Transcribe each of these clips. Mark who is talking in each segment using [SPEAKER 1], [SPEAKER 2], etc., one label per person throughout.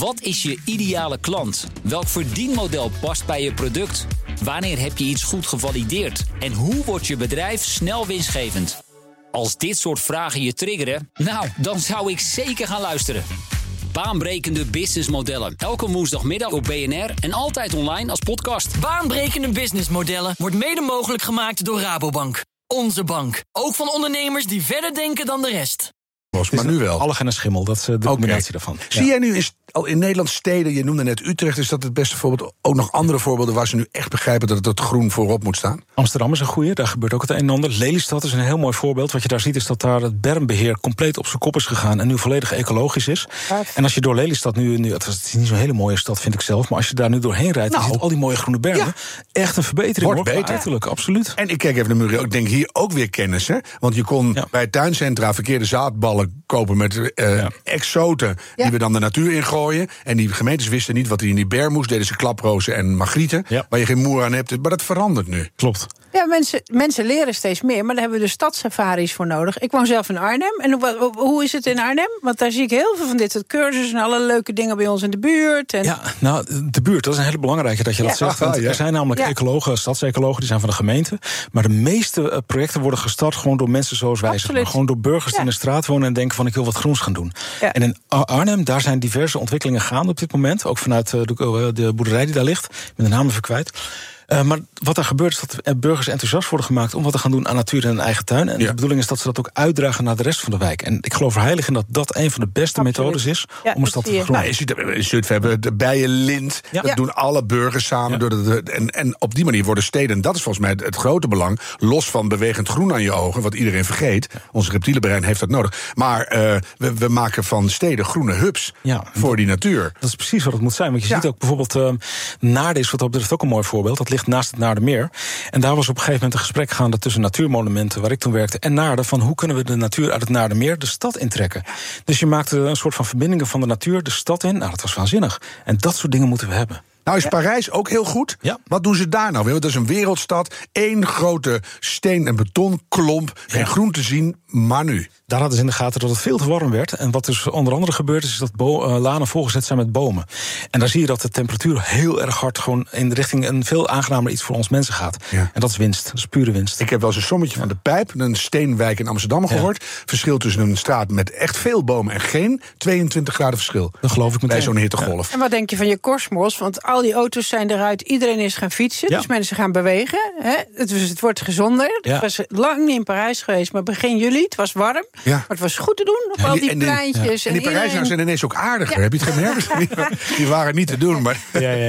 [SPEAKER 1] Wat is je ideale klant? Welk verdienmodel past bij je product? Wanneer heb je iets goed gevalideerd? En hoe wordt je bedrijf snel winstgevend? Als dit soort vragen je triggeren, nou, dan zou ik zeker gaan luisteren. Baanbrekende businessmodellen. Elke woensdagmiddag op BNR en altijd online als podcast.
[SPEAKER 2] Baanbrekende businessmodellen wordt mede mogelijk gemaakt door Rabobank. Onze bank. Ook van ondernemers die verder denken dan de rest.
[SPEAKER 3] Maar nu wel.
[SPEAKER 4] Allig en een schimmel, dat is de combinatie daarvan.
[SPEAKER 3] Zie jij nu al in Nederland steden, je noemde net Utrecht, is dat het beste voorbeeld? Ook nog andere voorbeelden waar ze nu echt begrijpen dat het groen voorop moet staan?
[SPEAKER 4] Amsterdam is een goeie, daar gebeurt ook het een en ander. Lelystad is een heel mooi voorbeeld. Wat je daar ziet is dat daar het bermbeheer compleet op zijn kop is gegaan en nu volledig ecologisch is. En als je door Lelystad nu het is niet zo'n hele mooie stad, vind ik zelf, maar als je daar nu doorheen rijdt, je ziet al die mooie groene bermen. Ja. Echt een verbetering.
[SPEAKER 3] Wordt beter.
[SPEAKER 4] Uiterlijk, absoluut.
[SPEAKER 3] En ik kijk even naar Muriel, ik denk hier ook weer kennis, hè? Want je kon bij tuincentra verkeerde zaadballen kopen met exoten die we dan de natuur ingooien. En die gemeentes wisten niet wat er in die ber moest. Deden ze klaprozen en magrieten, waar je geen moer aan hebt. Maar dat verandert nu.
[SPEAKER 4] Klopt.
[SPEAKER 5] Ja, mensen leren steeds meer, maar daar hebben we dus stadsafaris voor nodig. Ik woon zelf in Arnhem. En hoe is het in Arnhem? Want daar zie ik heel veel van dit soort cursussen en alle leuke dingen bij ons in de buurt. En...
[SPEAKER 4] Ja, nou, de buurt, dat is een hele belangrijke dat je dat zegt. Want er zijn namelijk ecologen, stadsecologen, die zijn van de gemeente. Maar de meeste projecten worden gestart gewoon door mensen zoals wij. Gewoon door burgers die in de straat wonen en denken van ik wil wat groens gaan doen. Ja. En in Arnhem, daar zijn diverse ontwikkelingen gaande op dit moment. Ook vanuit de boerderij die daar ligt. Ik ben de naam even kwijt. Maar wat er gebeurt is dat burgers enthousiast worden gemaakt om wat te gaan doen aan natuur in hun eigen tuin. En de bedoeling is dat ze dat ook uitdragen naar de rest van de wijk. En ik geloof er heilig in dat dat een van de beste methodes is om een stad te vergroenen.
[SPEAKER 3] Nou, je ziet in Zutphen hebben de bijenlint. Dat doen alle burgers samen. En op die manier worden steden, en dat is volgens mij het grote belang, los van bewegend groen aan je ogen, wat iedereen vergeet. Ons reptiele brein heeft dat nodig. Maar we maken van steden groene hubs voor die natuur.
[SPEAKER 4] Dat is precies wat het moet zijn. Want je ziet ook bijvoorbeeld Naarden is wat dat betreft ook een mooi voorbeeld. Dat ligt naast het Naardermeer. En daar was op een gegeven moment een gesprek gaande tussen natuurmonumenten, waar ik toen werkte, en Naarden, van hoe kunnen we de natuur uit het Naardermeer de stad intrekken. Dus je maakte een soort van verbindingen van de natuur de stad in. Nou, dat was waanzinnig. En dat soort dingen moeten we hebben.
[SPEAKER 3] Nou is Parijs ook heel goed. Ja. Wat doen ze daar nou weer? Want dat is een wereldstad. 1 grote steen- en betonklomp. Geen groen te zien, maar nu.
[SPEAKER 4] Daar hadden ze in de gaten dat het veel te warm werd. En wat dus onder andere gebeurd is dat lanen volgezet zijn met bomen. En daar zie je dat de temperatuur heel erg hard gewoon in de richting een veel aangenamer iets voor ons mensen gaat. Ja. En dat is winst. Dat is pure winst.
[SPEAKER 3] Ik heb wel eens een sommetje van de Pijp, een steenwijk in Amsterdam gehoord. Verschil tussen een straat met echt veel bomen en geen 22 graden verschil.
[SPEAKER 4] Dat geloof ik meteen.
[SPEAKER 3] Bij zo'n hittegolf.
[SPEAKER 5] En wat denk je van je Cosmos? Want al die auto's zijn eruit, iedereen is gaan fietsen. Dus mensen gaan bewegen. Hè? Dus het wordt gezonder. Het was lang niet in Parijs geweest, maar begin juli, het was warm. Ja. Maar het was goed te doen op al die pleintjes.
[SPEAKER 3] En die Parijzenaars zijn ineens ook aardiger. Heb je het gemerkt? Die waren niet te doen. Maar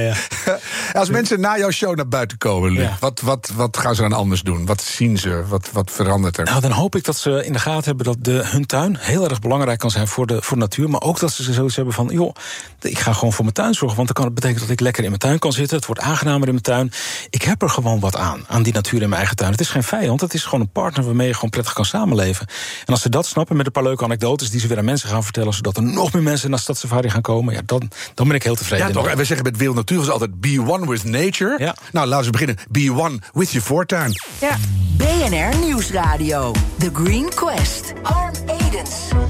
[SPEAKER 3] als mensen na jouw show naar buiten komen, wat gaan ze dan anders doen? Wat zien ze? Wat verandert er?
[SPEAKER 4] Nou, dan hoop ik dat ze in de gaten hebben dat hun tuin heel erg belangrijk kan zijn voor de natuur. Maar ook dat ze zoiets hebben van, joh, ik ga gewoon voor mijn tuin zorgen. Want dan kan het betekenen dat ik lekker in mijn tuin kan zitten. Het wordt aangenamer in mijn tuin. Ik heb er gewoon wat aan die natuur in mijn eigen tuin. Het is geen vijand, het is gewoon een partner waarmee je gewoon prettig kan samenleven. En als ze dat snappen met een paar leuke anekdotes die ze weer aan mensen gaan vertellen, zodat er nog meer mensen naar Stadssafari gaan komen, dan ben ik heel tevreden.
[SPEAKER 3] Ja, toch? En we zeggen met Wereld Natuur is altijd be one with nature. Ja. Nou, laten we beginnen. Be one with je voortuin.
[SPEAKER 6] Ja. BNR Nieuwsradio. The Green Quest. Harm Edens.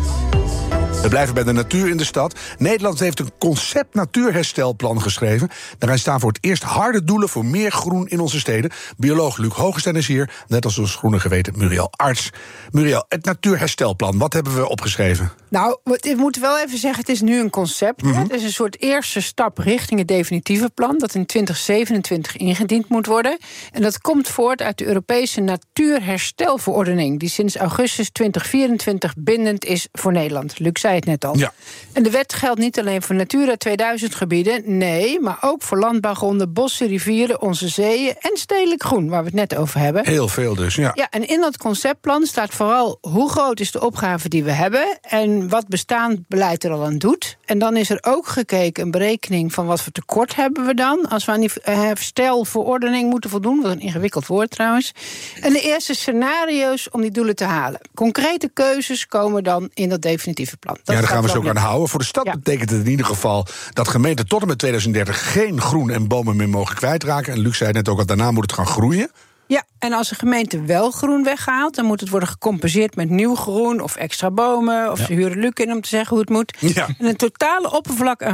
[SPEAKER 3] We blijven bij de natuur in de stad. Nederland heeft een concept natuurherstelplan geschreven. Daarin staan voor het eerst harde doelen voor meer groen in onze steden. Bioloog Luc Hogenstein is hier, net als ons groene geweten Muriel Arts. Muriel, het natuurherstelplan, wat hebben we opgeschreven?
[SPEAKER 5] Nou, ik moet wel even zeggen, het is nu een concept. Het is een soort eerste stap richting het definitieve plan, dat in 2027 ingediend moet worden. En dat komt voort uit de Europese Natuurherstelverordening, die sinds augustus 2024 bindend is voor Nederland. Luc zei het net al. Ja. En de wet geldt niet alleen voor Natura 2000 gebieden, nee, maar ook voor landbouwgronden, bossen, rivieren, onze zeeën en stedelijk groen, waar we het net over hebben.
[SPEAKER 3] Heel veel dus, ja.
[SPEAKER 5] Ja, en in dat conceptplan staat vooral hoe groot is de opgave die we hebben en wat bestaand beleid er al aan doet. En dan is er ook gekeken een berekening van wat voor tekort hebben we dan als we aan die herstelverordening moeten voldoen. Wat een ingewikkeld woord trouwens. En de eerste scenario's om die doelen te halen. Concrete keuzes komen dan in dat definitieve plan. Dat
[SPEAKER 3] daar gaan we ze ook aan houden. Voor de stad betekent het in ieder geval dat gemeenten tot en met 2030 geen groen en bomen meer mogen kwijtraken. En Luc zei net ook al, daarna moet het gaan groeien.
[SPEAKER 5] Ja, en als de gemeente wel groen weghaalt, dan moet het worden gecompenseerd met nieuw groen of extra bomen. Of ze huren Luc in om te zeggen hoe het moet. Ja. En een totale oppervlak